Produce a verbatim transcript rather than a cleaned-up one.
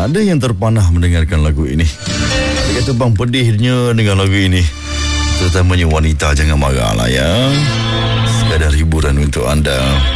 Ada yang terpanah mendengarkan lagu ini. Dia kata bang pedihnya dengan lagu ini. Terutamanya wanita, jangan marah lah ya. Sekadar hiburan untuk anda.